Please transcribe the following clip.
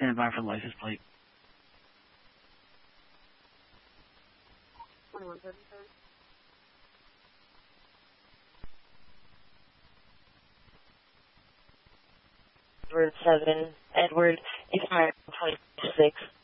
Stand by for the license plate. 7, Edward, expired 26.